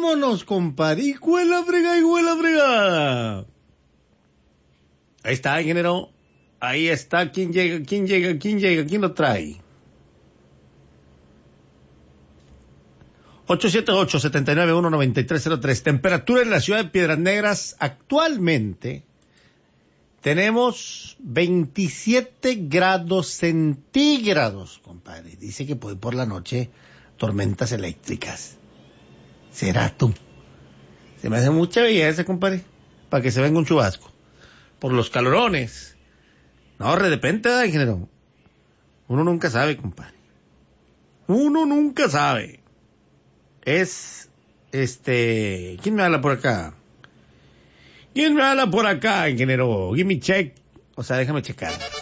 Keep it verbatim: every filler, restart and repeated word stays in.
vámonos, compadre. Hijo de la fregada, hijo de la fregada. Ahí está, ingeniero. Ahí está. ¿Quién llega? ¿Quién llega? ¿Quién llega? ¿Quién lo trae? ocho siete ocho, siete nueve uno, nueve tres cero tres. Temperatura en la ciudad de Piedras Negras actualmente. Tenemos veintisiete grados centígrados, compadre. Dice que por, por la noche tormentas eléctricas. ¿Será tú? Se me hace mucha belleza, compadre, para que se venga un chubasco. Por los calorones. No, de repente, ¿verdad, ingeniero? Uno nunca sabe, compadre. Uno nunca sabe. Es, este... ¿Quién me habla por acá? ¿Quién me habla por acá, ingeniero? Give me check. O sea, déjame checar.